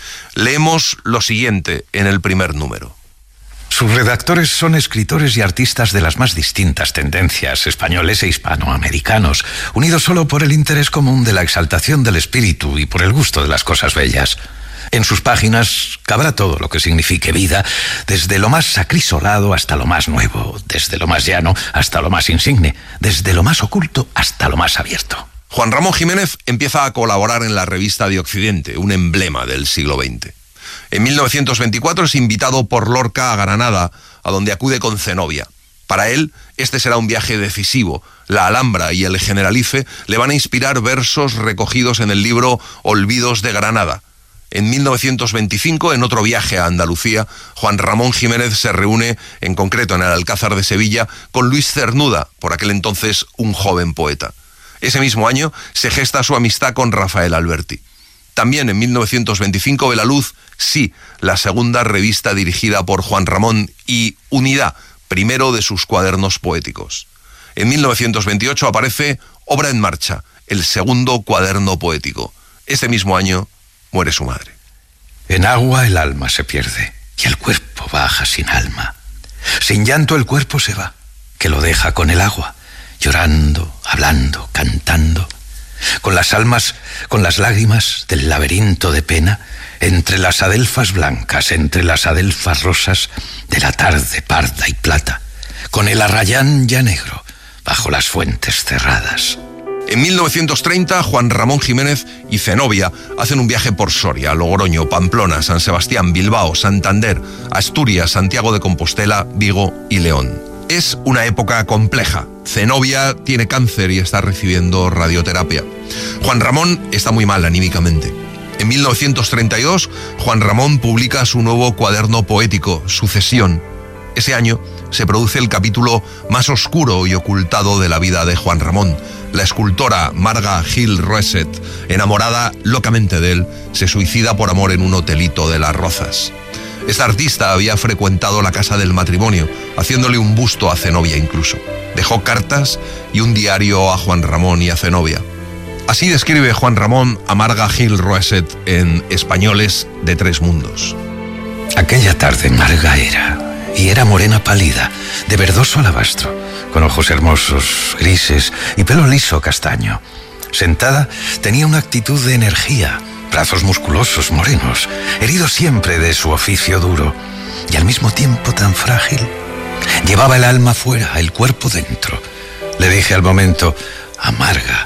Leemos lo siguiente en el primer número. Sus redactores son escritores y artistas de las más distintas tendencias, españoles e hispanoamericanos, unidos solo por el interés común de la exaltación del espíritu y por el gusto de las cosas bellas. En sus páginas cabrá todo lo que signifique vida, desde lo más acrisolado hasta lo más nuevo, desde lo más llano hasta lo más insigne, desde lo más oculto hasta lo más abierto. Juan Ramón Jiménez empieza a colaborar en la revista de Occidente, un emblema del siglo veinte. En mil novecientos veinticuatro es invitado por Lorca a Granada, a donde acude con Zenobia. Para él, este será un viaje decisivo. La Alhambra y el Generalife le van a inspirar versos recogidos en el libro Olvidos de Granada. En mil novecientos veinticinco, en otro viaje a Andalucía, Juan Ramón Jiménez se reúne, en concreto en el Alcázar de Sevilla, con Luis Cernuda, por aquel entonces un joven poeta. Ese mismo año se gesta su amistad con Rafael Alberti. También en mil novecientos veinticinco ve la luz Sí, la segunda revista dirigida por Juan Ramón, y Unidad, primero de sus cuadernos poéticos. En mil novecientos veintiocho aparece Obra en Marcha, el segundo cuaderno poético. Ese mismo año muere su madre. En agua el alma se pierde y el cuerpo baja sin alma. Sin llanto el cuerpo se va, que lo deja con el agua, llorando, hablando, cantando, con las almas, con las lágrimas del laberinto de pena, entre las adelfas blancas, entre las adelfas rosas de la tarde parda y plata, con el arrayán ya negro bajo las fuentes cerradas. En mil novecientos treinta, Juan Ramón Jiménez y Zenobia hacen un viaje por Soria, Logroño, Pamplona, San Sebastián, Bilbao, Santander, Asturias, Santiago de Compostela, Vigo y León. Es una época compleja. Zenobia tiene cáncer y está recibiendo radioterapia. Juan Ramón está muy mal anímicamente. En mil novecientos treinta y dos, Juan Ramón publica su nuevo cuaderno poético, Sucesión. Ese año se produce el capítulo más oscuro y ocultado de la vida de Juan Ramón. La escultora Marga Gil Roesset, enamorada locamente de él, se suicida por amor en un hotelito de Las Rozas. Esta artista había frecuentado la casa del matrimonio, haciéndole un busto a Zenobia incluso. Dejó cartas y un diario a Juan Ramón y a Zenobia. Así describe Juan Ramón a Marga Gil Roesset en Españoles de Tres Mundos. Aquella tarde Marga era, y era morena pálida, de verdoso alabastro, con ojos hermosos, grises y pelo liso castaño. Sentada, tenía una actitud de energía, brazos musculosos, morenos, herido siempre de su oficio duro, y al mismo tiempo tan frágil. Llevaba el alma fuera, el cuerpo dentro. Le dije al momento: Marga,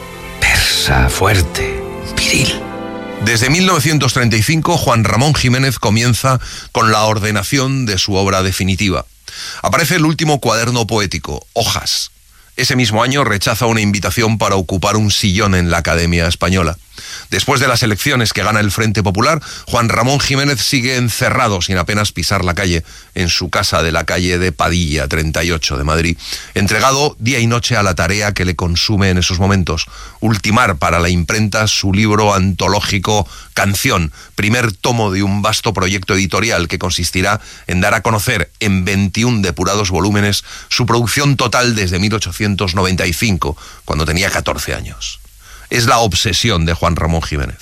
persa, fuerte, viril. Desde mil novecientos treinta y cinco, Juan Ramón Jiménez comienza con la ordenación de su obra definitiva. Aparece el último cuaderno poético, Hojas. Ese mismo año rechaza una invitación para ocupar un sillón en la Academia Española. Después de las elecciones que gana el Frente Popular, Juan Ramón Jiménez sigue encerrado sin apenas pisar la calle, en su casa de la calle de Padilla, treinta y ocho de Madrid, entregado día y noche a la tarea que le consume en esos momentos: ultimar para la imprenta su libro antológico Canción, primer tomo de un vasto proyecto editorial que consistirá en dar a conocer en veintiún depurados volúmenes su producción total desde mil ochocientos noventa y cinco, cuando tenía catorce años. Es la obsesión de Juan Ramón Jiménez.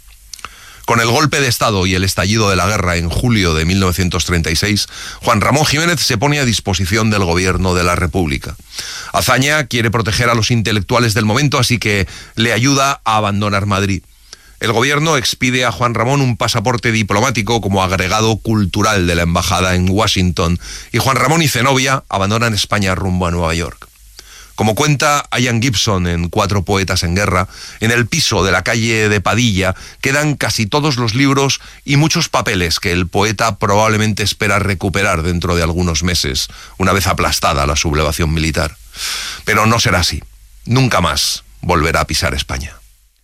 Con el golpe de Estado y el estallido de la guerra en julio de mil novecientos treinta y seis, Juan Ramón Jiménez se pone a disposición del gobierno de la República. Azaña quiere proteger a los intelectuales del momento, así que le ayuda a abandonar Madrid. El gobierno expide a Juan Ramón un pasaporte diplomático como agregado cultural de la embajada en Washington, y Juan Ramón y Zenobia abandonan España rumbo a Nueva York. Como cuenta Ian Gibson en Cuatro poetas en guerra, en el piso de la calle de Padilla quedan casi todos los libros y muchos papeles que el poeta probablemente espera recuperar dentro de algunos meses, una vez aplastada la sublevación militar. Pero no será así. Nunca más volverá a pisar España.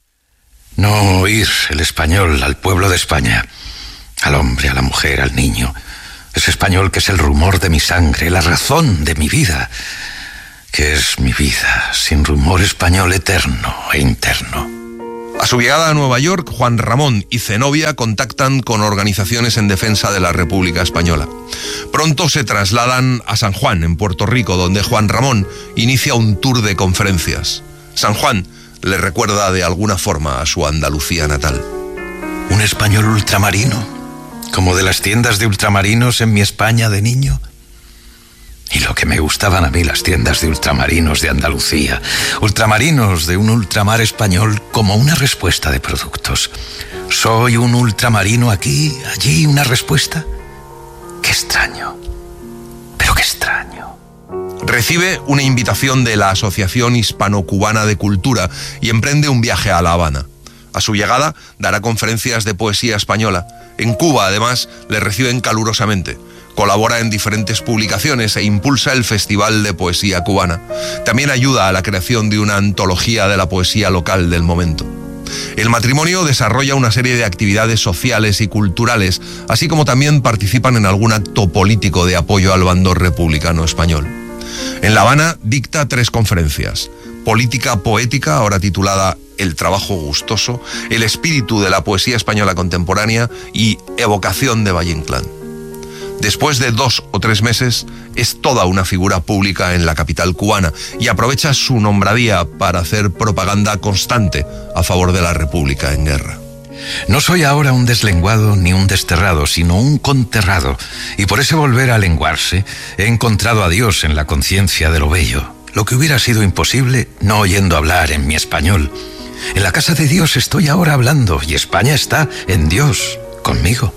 No oír el español al pueblo de España, al hombre, a la mujer, al niño. Ese español que es el rumor de mi sangre, la razón de mi vida, que es mi vida, sin rumor español eterno e interno. A su llegada a Nueva York, Juan Ramón y Zenobia contactan con organizaciones en defensa de la República Española. Pronto se trasladan a San Juan, en Puerto Rico, donde Juan Ramón inicia un tour de conferencias. San Juan le recuerda de alguna forma a su Andalucía natal. Un español ultramarino, como de las tiendas de ultramarinos en mi España de niño. Y lo que me gustaban a mí las tiendas de ultramarinos de Andalucía, ultramarinos de un ultramar español como una respuesta de productos. ¿Soy un ultramarino aquí, allí, una respuesta? Qué extraño, pero qué extraño. Recibe una invitación de la Asociación Hispano-Cubana de Cultura y emprende un viaje a La Habana. A su llegada dará conferencias de poesía española. En Cuba, además, le reciben calurosamente. Colabora en diferentes publicaciones e impulsa el Festival de Poesía Cubana. También ayuda a la creación de una antología de la poesía local del momento. El matrimonio desarrolla una serie de actividades sociales y culturales, así como también participan en algún acto político de apoyo al bando republicano español. En La Habana dicta tres conferencias: Política Poética, ahora titulada El trabajo gustoso, El espíritu de la poesía española contemporánea y Evocación de Valle Inclán. Después de dos o tres meses, es toda una figura pública en la capital cubana y aprovecha su nombradía para hacer propaganda constante a favor de la República en guerra. No soy ahora un deslenguado ni un desterrado, sino un conterrado, y por ese volver a lenguarse he encontrado a Dios en la conciencia de lo bello, lo que hubiera sido imposible no oyendo hablar en mi español. En la casa de Dios estoy ahora hablando, y España está en Dios, conmigo.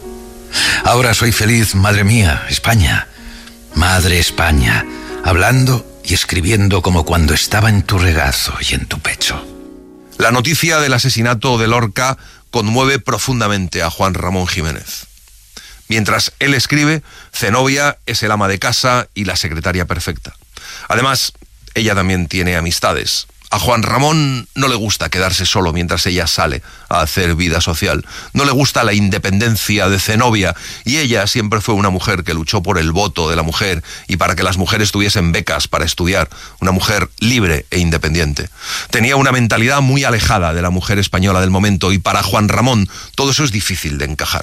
Ahora soy feliz, madre mía, España, madre España, hablando y escribiendo como cuando estaba en tu regazo y en tu pecho. La noticia del asesinato de Lorca conmueve profundamente a Juan Ramón Jiménez. Mientras él escribe, Zenobia es el ama de casa y la secretaria perfecta. Además, ella también tiene amistades. A Juan Ramón no le gusta quedarse solo mientras ella sale a hacer vida social. No le gusta la independencia de Zenobia, y ella siempre fue una mujer que luchó por el voto de la mujer y para que las mujeres tuviesen becas para estudiar. Una mujer libre e independiente. Tenía una mentalidad muy alejada de la mujer española del momento, y para Juan Ramón todo eso es difícil de encajar.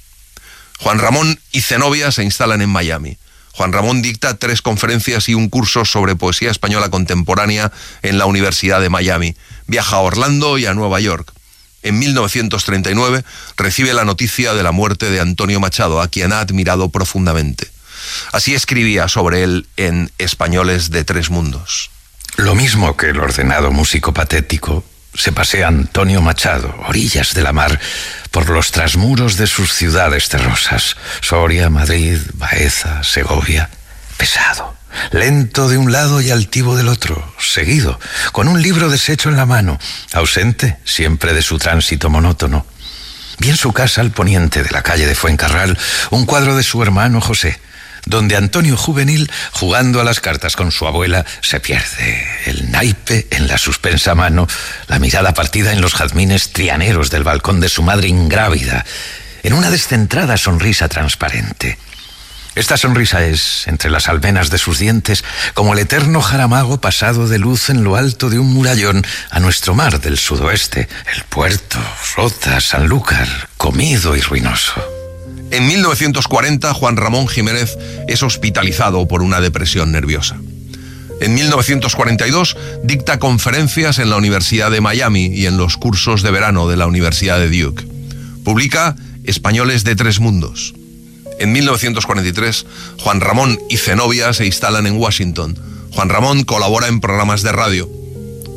Juan Ramón y Zenobia se instalan en Miami. Juan Ramón dicta tres conferencias y un curso sobre poesía española contemporánea en la Universidad de Miami. Viaja a Orlando y a Nueva York. En mil novecientos treinta y nueve recibe la noticia de la muerte de Antonio Machado, a quien ha admirado profundamente. Así escribía sobre él en Españoles de Tres Mundos. Lo mismo que el ordenado músico patético, se pasea Antonio Machado, orillas de la mar, por los trasmuros de sus ciudades terrosas, Soria, Madrid, Baeza, Segovia. Pesado, lento de un lado y altivo del otro, seguido, con un libro deshecho en la mano, ausente siempre de su tránsito monótono. Vi en su casa al poniente de la calle de Fuencarral un cuadro de su hermano José, donde Antonio juvenil, jugando a las cartas con su abuela, se pierde el naipe en la suspensa mano, la mirada partida en los jazmines trianeros del balcón de su madre ingrávida, en una descentrada sonrisa transparente. Esta sonrisa es, entre las almenas de sus dientes, como el eterno jaramago pasado de luz en lo alto de un murallón a nuestro mar del sudoeste, el puerto, Rota, Sanlúcar, comido y ruinoso. En mil novecientos cuarenta, Juan Ramón Jiménez es hospitalizado por una depresión nerviosa. En mil novecientos cuarenta y dos dicta conferencias en la Universidad de Miami y en los cursos de verano de la Universidad de Duke. Publica Españoles de Tres Mundos. En mil novecientos cuarenta y tres, Juan Ramón y Zenobia se instalan en Washington. Juan Ramón colabora en programas de radio.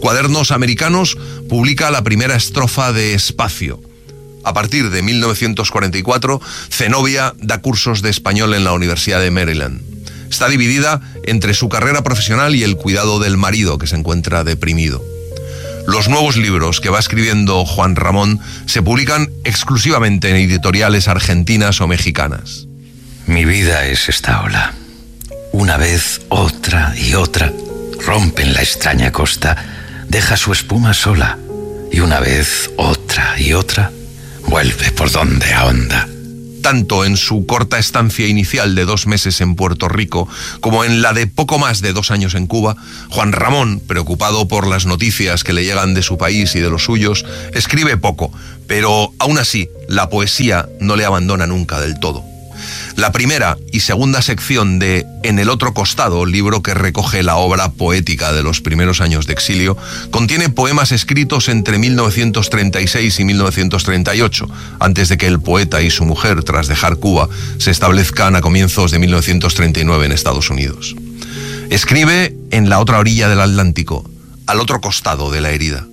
Cuadernos Americanos publica la primera estrofa de Espacio. A partir de mil novecientos cuarenta y cuatro, Zenobia da cursos de español en la Universidad de Maryland. Está dividida entre su carrera profesional y el cuidado del marido, que se encuentra deprimido. Los nuevos libros que va escribiendo Juan Ramón se publican exclusivamente en editoriales argentinas o mexicanas. Mi vida es esta ola. Una vez, otra y otra, rompen la extraña costa, deja su espuma sola, y una vez, otra y otra, vuelve por donde ahonda. Tanto en su corta estancia inicial de dos meses en Puerto Rico, como en la de poco más de dos años en Cuba, Juan Ramón, preocupado por las noticias que le llegan de su país y de los suyos, escribe poco, pero aún así, la poesía no le abandona nunca del todo. La primera y segunda sección de En el otro costado, libro que recoge la obra poética de los primeros años de exilio, contiene poemas escritos entre mil novecientos treinta y seis y mil novecientos treinta y ocho, antes de que el poeta y su mujer, tras dejar Cuba, se establezcan a comienzos de mil novecientos treinta y nueve en Estados Unidos. Escribe en la otra orilla del Atlántico, al otro costado de la herida.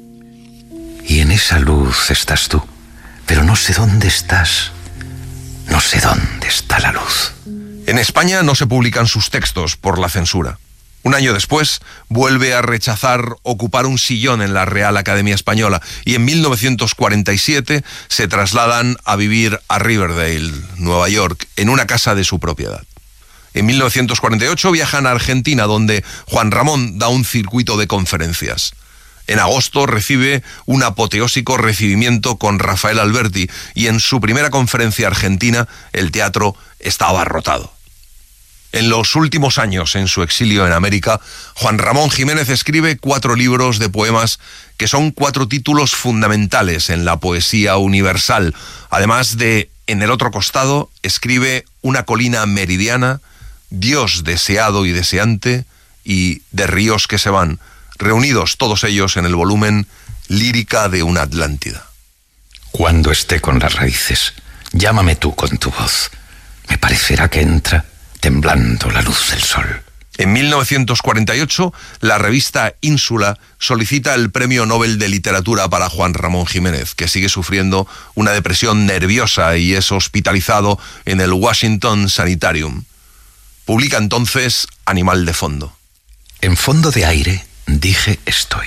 Y en esa luz estás tú, pero no sé dónde estás. No sé dónde está la luz. En España no se publican sus textos por la censura. Un año después, vuelve a rechazar ocupar un sillón en la Real Academia Española y en mil novecientos cuarenta y siete se trasladan a vivir a Riverdale, Nueva York, en una casa de su propiedad. En mil novecientos cuarenta y ocho viajan a Argentina, donde Juan Ramón da un circuito de conferencias. En agosto recibe un apoteósico recibimiento con Rafael Alberti y en su primera conferencia argentina el teatro está abarrotado. En los últimos años, en su exilio en América, Juan Ramón Jiménez escribe cuatro libros de poemas que son cuatro títulos fundamentales en la poesía universal. Además de En el otro costado, escribe Una colina meridiana, Dios deseado y deseante y De ríos que se van, reunidos todos ellos en el volumen Lírica de una Atlántida. Cuando esté con las raíces, llámame tú con tu voz. Me parecerá que entra temblando la luz del sol. En mil novecientos cuarenta y ocho, la revista Ínsula solicita el Premio Nobel de Literatura para Juan Ramón Jiménez, que sigue sufriendo una depresión nerviosa y es hospitalizado en el Washington Sanitarium. Publica entonces Animal de fondo. En fondo de aire dije estoy.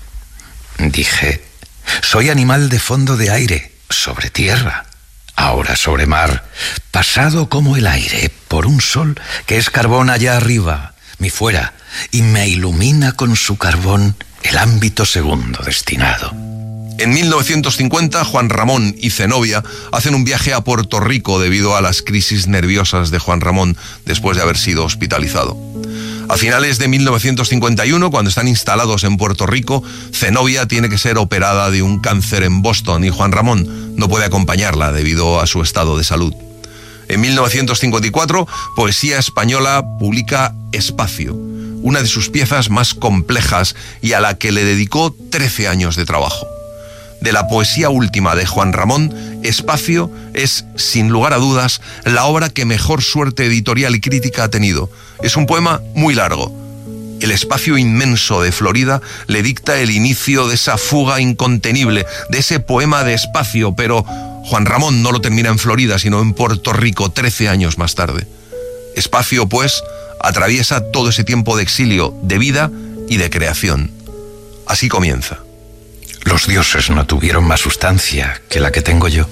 Dije, soy animal de fondo de aire, sobre tierra, ahora sobre mar, pasado como el aire por un sol que es carbón allá arriba, mi fuera, y me ilumina con su carbón el ámbito segundo destinado. En mil novecientos cincuenta, Juan Ramón y Zenobia hacen un viaje a Puerto Rico debido a las crisis nerviosas de Juan Ramón después de haber sido hospitalizado. A finales de mil novecientos cincuenta y uno, cuando están instalados en Puerto Rico, Zenobia tiene que ser operada de un cáncer en Boston y Juan Ramón no puede acompañarla debido a su estado de salud. En mil novecientos cincuenta y cuatro, Poesía Española publica Espacio, una de sus piezas más complejas y a la que le dedicó trece años de trabajo. De la poesía última de Juan Ramón, Espacio es, sin lugar a dudas, la obra que mejor suerte editorial y crítica ha tenido. Es un poema muy largo. El espacio inmenso de Florida le dicta el inicio de esa fuga incontenible, de ese poema de espacio, pero Juan Ramón no lo termina en Florida, sino en Puerto Rico, trece años más tarde. Espacio, pues, atraviesa todo ese tiempo de exilio, de vida y de creación. Así comienza. Los dioses no tuvieron más sustancia que la que tengo yo.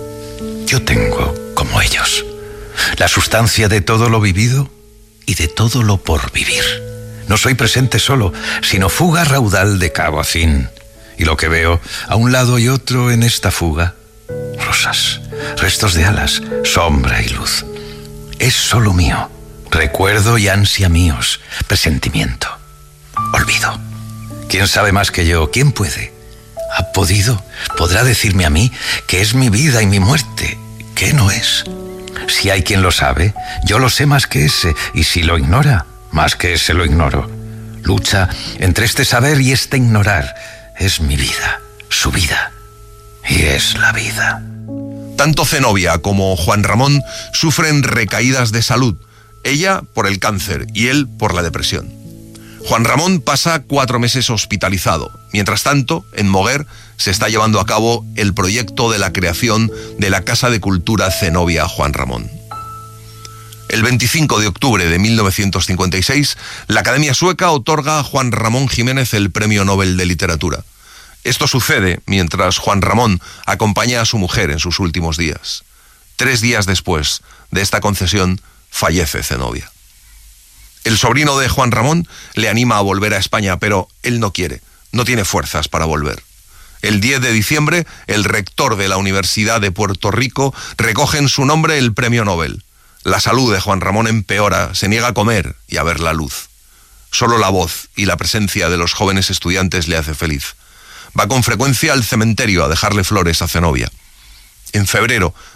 Yo tengo, como ellos, la sustancia de todo lo vivido y de todo lo por vivir. No soy presente solo, sino fuga raudal de cabo a fin. Y lo que veo a un lado y otro en esta fuga, rosas, restos de alas, sombra y luz. Es solo mío, recuerdo y ansia míos, presentimiento, olvido. ¿Quién sabe más que yo? ¿Quién puede? ¿Ha podido? ¿Podrá decirme a mí que es mi vida y mi muerte? ¿Qué no es? Si hay quien lo sabe, yo lo sé más que ese, y si lo ignora, más que ese lo ignoro. Lucha entre este saber y este ignorar. Es mi vida, su vida, y es la vida. Tanto Zenobia como Juan Ramón sufren recaídas de salud, ella por el cáncer y él por la depresión. Juan Ramón pasa cuatro meses hospitalizado. Mientras tanto, en Moguer se está llevando a cabo el proyecto de la creación de la Casa de Cultura Zenobia Juan Ramón. El veinticinco de octubre de mil novecientos cincuenta y seis, la Academia Sueca otorga a Juan Ramón Jiménez el Premio Nobel de Literatura. Esto sucede mientras Juan Ramón acompaña a su mujer en sus últimos días. Tres días después de esta concesión, fallece Zenobia. El sobrino de Juan Ramón le anima a volver a España, pero él no quiere, no tiene fuerzas para volver. El diez de diciembre, el rector de la Universidad de Puerto Rico recoge en su nombre el Premio Nobel. La salud de Juan Ramón empeora, se niega a comer y a ver la luz. Solo la voz y la presencia de los jóvenes estudiantes le hace feliz. Va con frecuencia al cementerio a dejarle flores a Zenobia. En febrero